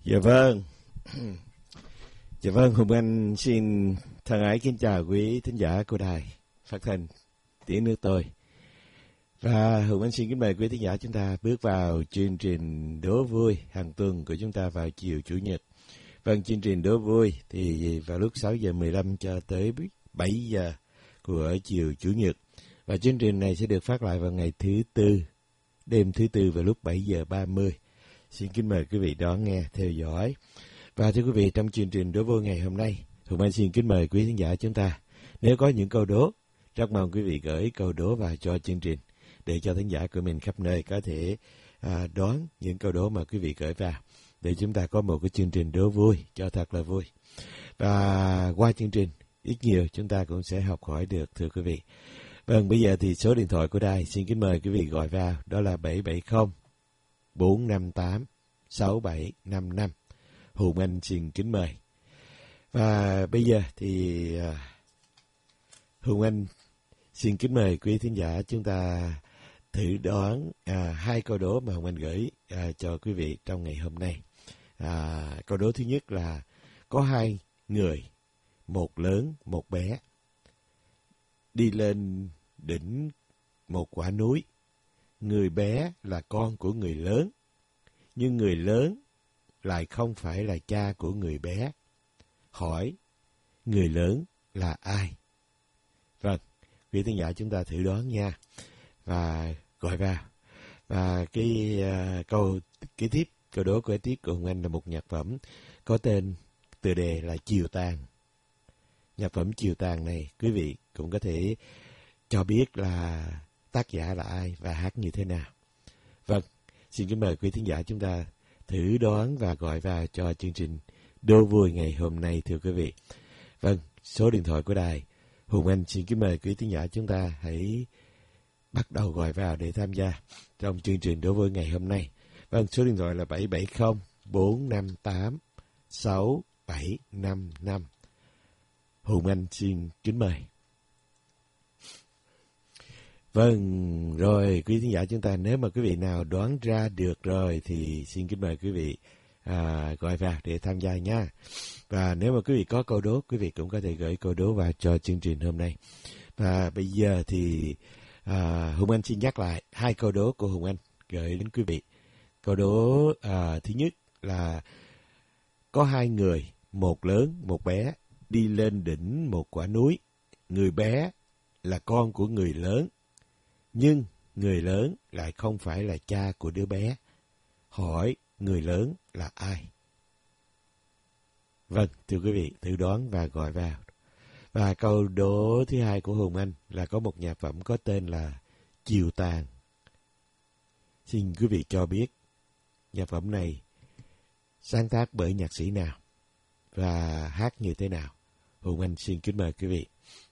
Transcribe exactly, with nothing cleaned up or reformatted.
Dạ vâng. Dạ vâng, Hùng Anh xin thân ái kính chào quý thính giả của đài phát thanh Tiếng Nước Tôi. Và Hùng Anh xin kính mời quý thính giả chúng ta bước vào chương trình Đố Vui hàng tuần của chúng ta vào chiều Chủ nhật. Vâng, chương trình Đố Vui thì vào lúc sáu giờ mười lăm cho tới bảy giờ của chiều Chủ nhật. Và chương trình này sẽ được phát lại vào ngày thứ Tư, đêm thứ Tư vào lúc bảy giờ ba mươi. Xin kính mời quý vị đón nghe, theo dõi. Và thưa quý vị, trong chương trình Đố Vui ngày hôm nay, Hùng Anh xin kính mời quý khán giả chúng ta, nếu có những câu đố, rất mong quý vị gửi câu đố vào cho chương trình, để cho khán giả của mình khắp nơi có thể à, đoán những câu đố mà quý vị gửi vào, để chúng ta có một cái chương trình đố vui cho thật là vui. Và qua chương trình, ít nhiều chúng ta cũng sẽ học hỏi được, thưa quý vị. Vâng, bây giờ thì số điện thoại của đài xin kính mời quý vị gọi vào, đó là bảy bảy không bốn năm tám sáu bảy năm năm. Hùng Anh xin kính mời. Và bây giờ thì uh, Hùng Anh xin kính mời quý thính giả chúng ta thử đoán uh, hai câu đố mà Hùng Anh gửi uh, cho quý vị trong ngày hôm nay. Uh, câu đố thứ nhất là có hai người, một lớn một bé, đi lên đỉnh một quả núi. Người bé là con của người lớn, nhưng người lớn lại không phải là cha của người bé. Hỏi, người lớn là ai? Vâng, quý thính giả chúng ta thử đoán nha. Và gọi vào. Và cái uh, câu kế tiếp, câu đố kế tiếp của Hùng Anh là một nhạc phẩm có tên, tựa đề là Chiều Tàn. Nhạc phẩm Chiều Tàn này, quý vị cũng có thể cho biết là tác giả là ai và hát như thế nào. Vâng, xin kính mời quý thính giả chúng ta thử đoán và gọi vào cho chương trình Đố Vui ngày hôm nay, thưa quý vị. Vâng, số điện thoại của đài Hùng Anh xin kính mời quý thính giả chúng ta hãy bắt đầu gọi vào để tham gia trong chương trình Đố Vui ngày hôm nay. Vâng, số điện thoại là bảy bảy không bốn năm tám sáu bảy năm năm. Hùng Anh xin kính mời. Vâng, rồi quý thính giả chúng ta, nếu mà quý vị nào đoán ra được rồi thì xin kính mời quý vị à, gọi vào để tham gia nha. Và nếu mà quý vị có câu đố, quý vị cũng có thể gửi câu đố vào cho chương trình hôm nay. Và bây giờ thì à, Hùng Anh xin nhắc lại hai câu đố của Hùng Anh gửi đến quý vị. Câu đố à, thứ nhất là có hai người, một lớn một bé, đi lên đỉnh một quả núi. Người bé là con của người lớn, nhưng người lớn lại không phải là cha của đứa bé. Hỏi, người lớn là ai? Vâng, thưa quý vị, thử đoán và gọi vào. Và câu đố thứ hai của Hùng Anh là có một nhạc phẩm có tên là Chiều Tàn. Xin quý vị cho biết nhạc phẩm này sáng tác bởi nhạc sĩ nào và hát như thế nào. Hùng Anh xin kính mời quý vị.